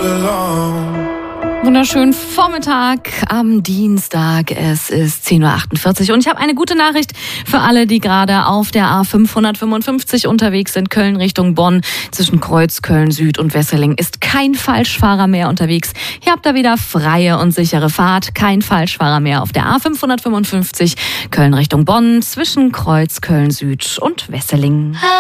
Wunderschönen Vormittag am Dienstag. Es ist 10.48 Uhr und ich habe eine gute Nachricht für alle, die gerade auf der A555 unterwegs sind, Köln Richtung Bonn. Zwischen Kreuz, Köln Süd und Wesseling ist kein Falschfahrer mehr unterwegs. Hier habt ihr wieder freie und sichere Fahrt. Kein Falschfahrer mehr auf der A555 Köln Richtung Bonn zwischen Kreuz, Köln Süd und Wesseling.